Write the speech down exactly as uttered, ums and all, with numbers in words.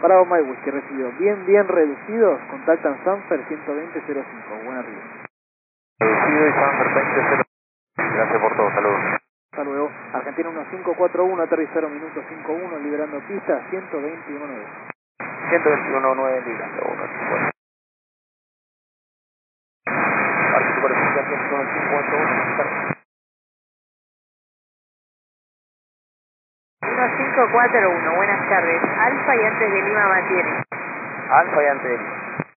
Bravo Mike Whisky recibido. Bien, bien reducidos. Contactan Sanfer ciento veinte cero cinco. Buena arriba. Reducido y Sanfer veinte cero cinco. Gracias por todo, saludos. Hasta luego. Argentina uno cinco cuatro uno, aterrizar minuto cinco uno, liberando pista ciento veintiuno nueve. ciento veintiuno nueve, liberando uno cincuenta. Arquitecto cuarenta ciento cincuenta y uno. uno cinco cuatro uno, buenas tardes. Alfa y antes de Lima mantiene. Alfa y antes de Lima.